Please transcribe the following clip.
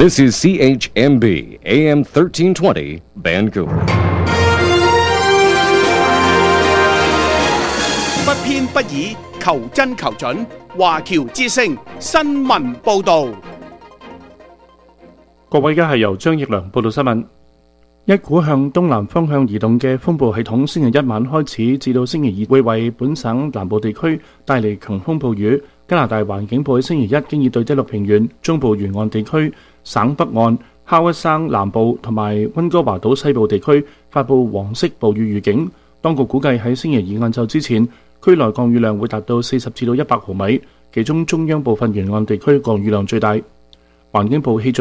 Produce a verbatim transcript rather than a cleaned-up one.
This is C H M B A M thirteen twenty Vancouver。 不偏不倚，求真求準。華僑之聲新聞報導。 各位，而家係由張奕良報道新聞。一股向東南方向移動嘅風暴系統，星期一晚開始至到星期二會為本省南部地區帶嚟強風暴雨。加拿大環境部喺星期一經已對低陸平原、中部沿岸地區、省北岸、哈屈省南部同埋溫哥華島西部地區發布黃色暴雨預警。當局估計喺星期二晏晝之前，區內降雨量會達到四十至到一百毫米，其中中央部分沿岸地區降雨量最大。環境部氣象